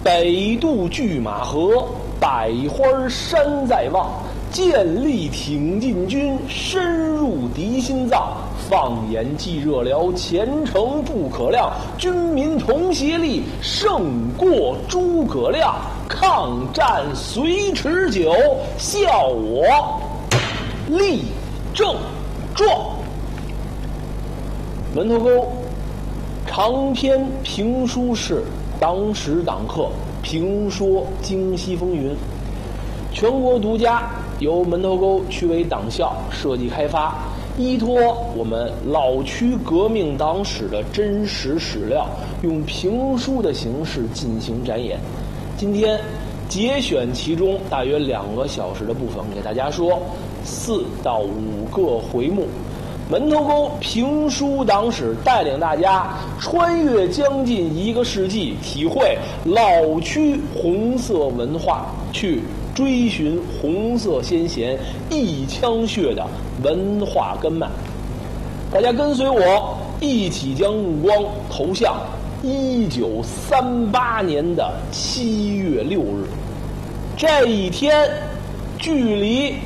北渡拒马河，百花山在望。建立挺进军，深入敌心脏。放眼既热辽，前程不可量。军民同协力，胜过诸葛亮。抗战虽持久，效我立正壮。门头沟长篇评书式党史党课，评说京西风云，全国独家，由门头沟区委党校设计开发，依托我们老区革命党史的真实史料，用评书的形式进行展演。今天节选其中大约2个小时的部分，给大家说4到5个回目。门头沟评书党史带领大家穿越将近1个世纪，体会老区红色文化，去追寻红色先贤一腔血的文化根脉。大家跟随我一起将目光投向1938年的7月6日，这一天距离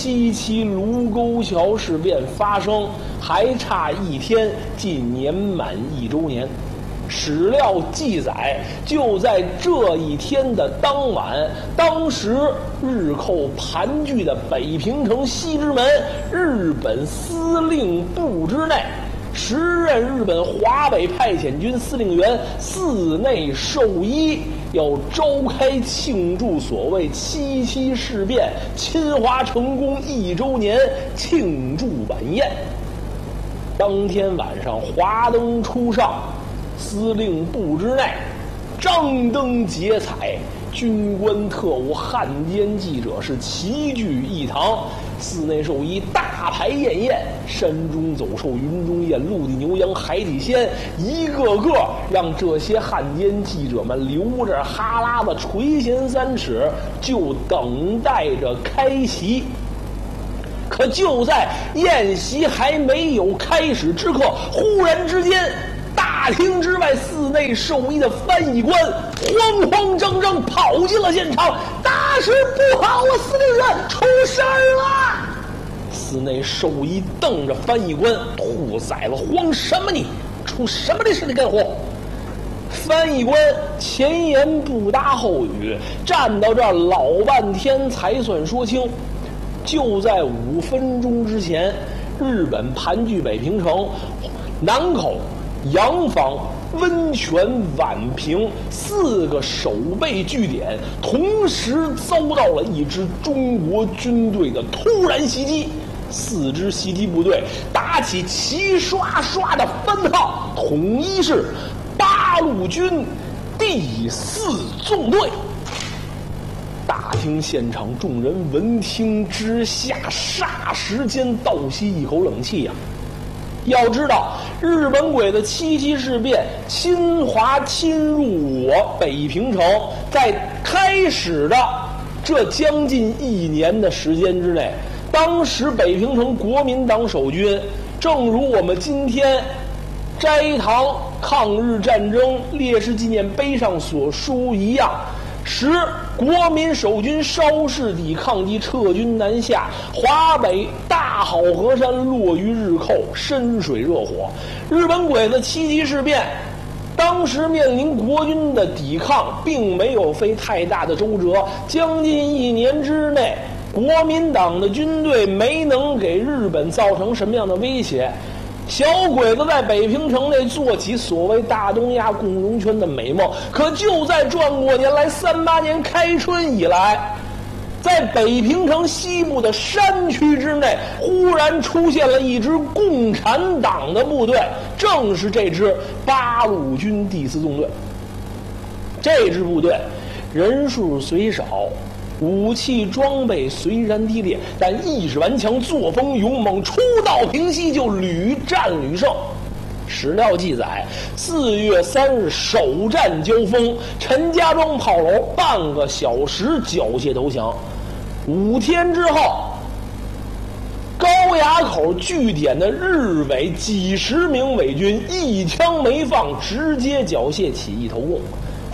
77卢沟桥事变发生还差1天，近年满1周年。史料记载，就在这一天的当晚，当时日寇盘踞的北平城西直门日本司令部之内，时任日本华北派遣军司令员寺内寿一要召开庆祝所谓77事变侵华成功1周年庆祝晚宴。当天晚上华灯初上，司令部之内张灯结彩，军官特务汉奸记者是齐聚一堂。寺内寿一大排宴宴，山中走兽，云中雁，陆地牛羊，海底鲜，一个个让这些汉奸记者们流着哈喇子垂涎3尺，就等待着开席。可就在宴席还没有开始之刻，忽然之间，大厅之外寺内寿一的翻译官慌慌张张跑进了现场。大事不好啊，司令员，出事儿了！寺内寿一瞪着翻译官，兔崽子，慌什么你？出什么的事？你干活？翻译官前言不搭后语，站到这儿老半天才算说清。就在5分钟之前，日本盘踞北平城，南口、洋房、温泉、宛平4个守备据点同时遭到了一支中国军队的突然袭击。4支袭击部队打起齐刷刷的番号，统一是八路军第4纵队。大厅现场众人闻听之下，霎时间倒吸一口冷气呀！要知道，日本鬼子77事变侵华侵入我北平城，在开始的这将近1年的时间之内，当时北平城国民党守军，正如我们今天斋堂抗日战争烈士纪念碑上所书一样，使国民守军稍事抵抗即撤军南下，华北大好河山落于日寇，深水热火。日本鬼子77事变当时面临国军的抵抗，并没有费太大的周折，将近1年之内，国民党的军队没能给日本造成什么样的威胁。小鬼子在北平城内做起所谓大东亚共荣圈的美梦，可就在转过年来38年开春以来，在北平城西部的山区之内，忽然出现了一支共产党的部队，正是这支八路军第4纵队。这支部队人数虽少，武器装备虽然低劣，但意志顽强，作风勇猛，初到平西就屡战屡胜。史料记载，4月3日首战交锋，陈家庄炮楼半个小时缴械投降。5天之后，高崖口据点的日伪几十名伪军一枪没放，直接缴械起义投共。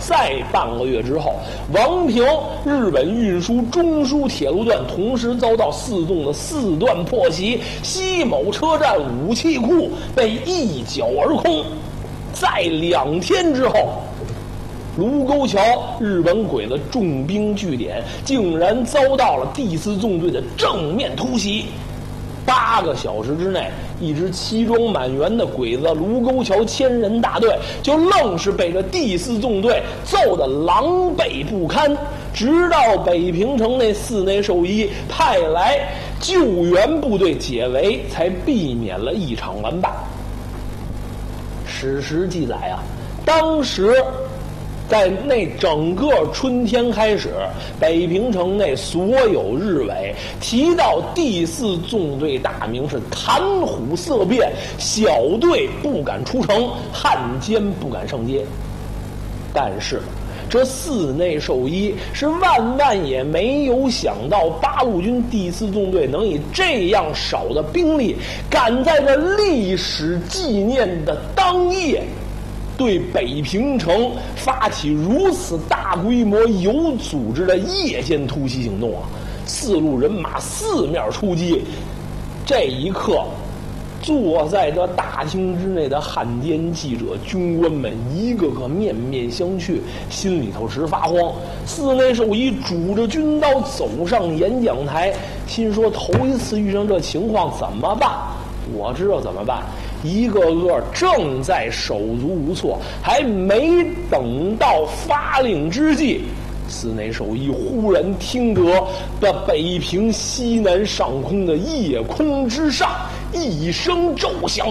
再半个月之后，王平日本运输中枢铁路段同时遭到四纵的4段破袭，西某车站武器库被一搅而空。在2天之后，卢沟桥日本鬼子重兵据点竟然遭到了第4纵队的正面突袭。8个小时之内，一支齐装满员的鬼子卢沟桥1000人大队就愣是被这第4纵队揍得狼狈不堪，直到北平城那寺内寿一派来救援部队解围，才避免了一场完败。史实记载啊，当时在那整个春天开始，北平城内所有日伪提到第4纵队大名是谈虎色变，小队不敢出城，汉奸不敢上街。但是这寺内寿一是万也没有想到八路军第4纵队能以这样少的兵力，赶在这历史纪念的当夜，对北平城发起如此大规模有组织的夜间突袭行动啊！4路人马4面出击。这一刻，坐在这大厅之内的汉奸记者、军官们一个个面面相觑，心里头直发慌。寺内寿一拄着军刀走上演讲台，心说头一次遇上这情况怎么办？我知道怎么办。一个个正在手足无措，还没等到发令之际，寺内寿一忽然听得这北平西南上空的夜空之上一声骤响，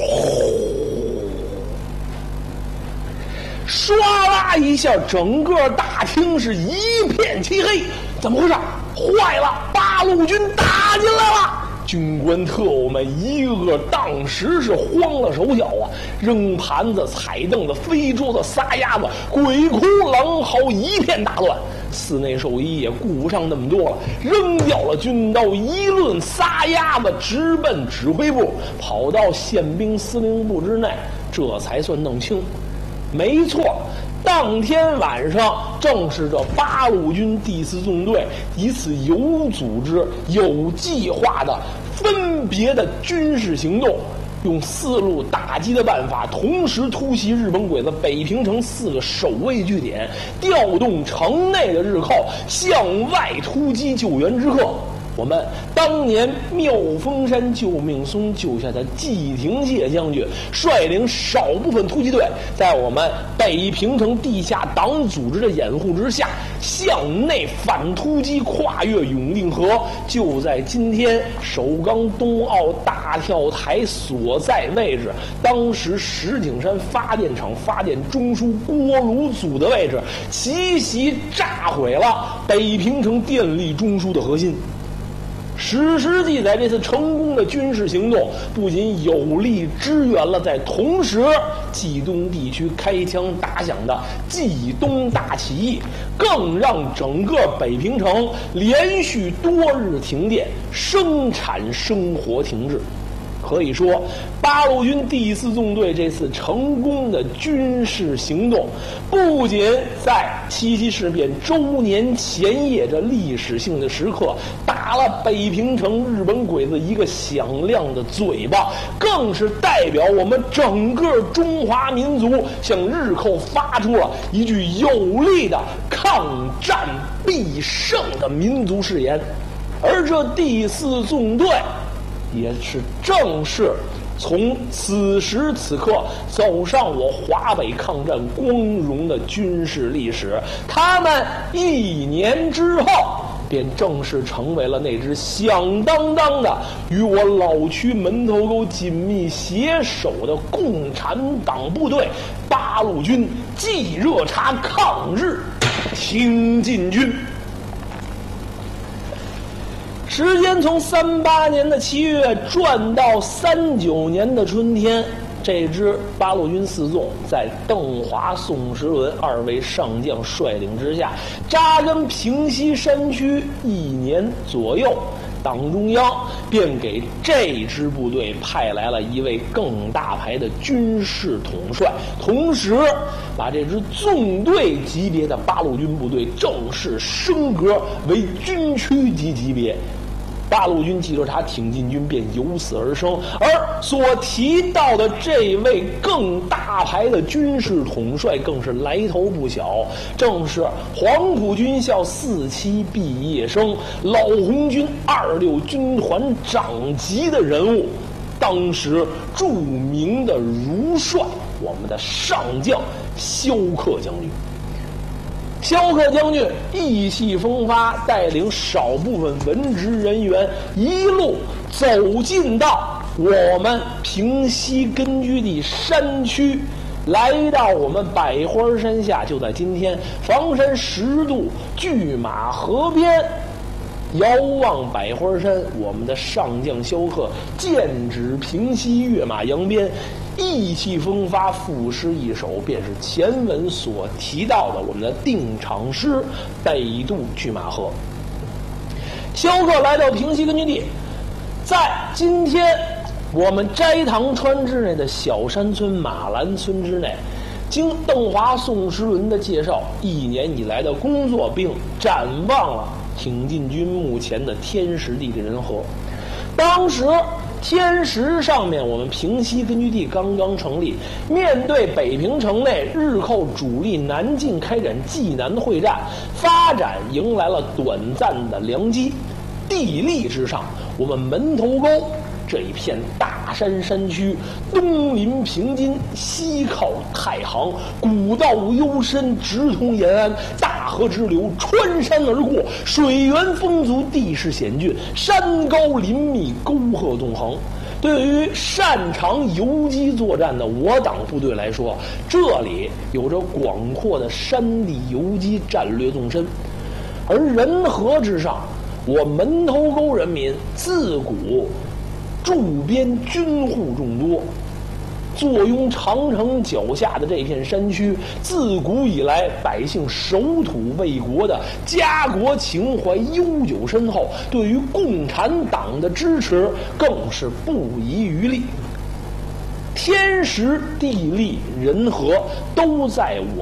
唰啦一下，整个大厅是一片漆黑。怎么回事？坏了！八路军打进来了！军官特务们一个个当时是慌了手脚啊，扔盘子、踩凳子、飞桌子、撒丫子，鬼哭狼嚎，一片大乱。寺内寿一也顾不上那么多了，扔掉了军刀，一论撒丫子，直奔指挥部，跑到宪兵司令部之内，这才算弄清。没错，当天晚上正是这八路军第4纵队一次有组织、有计划的分别的军事行动，用4路打击的办法，同时突袭日本鬼子北平城4个守卫据点，调动城内的日寇向外突击救援之客。我们当年妙峰山救命松救下的季廷介将军率领少部分突击队，在我们北平城地下党组织的掩护之下，向内反突击，跨越永定河。就在今天首钢东澳大跳台所在位置，当时石景山发电厂发电中枢锅炉组的位置，奇袭炸毁了北平城电力中枢的核心。史实记载，这次成功的军事行动不仅有力支援了在同时冀东地区开枪打响的冀东大起义，更让整个北平城连续多日停电，生产生活停滞。可以说，八路军第4纵队这次成功的军事行动，不仅在七七事变周年前夜这历史性的时刻打了北平城日本鬼子一个响亮的嘴巴，更是代表我们整个中华民族向日寇发出了一句有力的抗战必胜的民族誓言。而这第4纵队也是正式从此时此刻走上我华北抗战光荣的军事历史。他们1年之后便正式成为了那支响当当的与我老区门头沟紧密携手的共产党部队——八路军冀热察抗日挺进军。时间从38年的7月转到39年的春天，这支八路军4纵在邓华、宋时轮2位上将率领之下，扎根平西山区1年左右。 党中央便给这支部队派来了一位更大牌的军事统帅，同时把这支纵队级别的八路军部队正式升格为军区级别。八路军冀州察挺进军便由此而生，而所提到的这位更大牌的军事统帅更是来头不小，正是黄埔军校4期毕业生、老红军26军团长级的人物，当时著名的儒帅，我们的上将萧克将军。萧克将军意气风发，带领少部分文职人员一路走进到我们平西根据地山区，来到我们百花山下，就在今天房山10渡拒马河边。遥望百花山，我们的上将萧克剑指平西，跃马扬鞭，意气风发，赋诗一首，便是前文所提到的我们的定场诗北渡拒马河。萧克来到平西根据地，在今天我们斋堂川之内的小山村马兰村之内，经邓华、宋时轮的介绍，1年以来的工作并展望了挺进军目前的天时地利人和。当时天时上面，我们平西根据地刚刚成立，面对北平城内日寇主力南进开展济南会战，发展迎来了短暂的良机。地利之上，我们门头沟这一片大山山区，东临平津，西靠太行，古道幽深，直通延安，大河支流穿山而过，水源丰足，地势险峻，山高林密，沟壑纵横。对于擅长游击作战的我党部队来说，这里有着广阔的山地游击战略纵深。而人和之上，我门头沟人民自古驻边军户众多，坐拥长城脚下的这片山区，自古以来百姓守土卫国的家国情怀悠久深厚，对于共产党的支持更是不遗余力。天时地利人和都在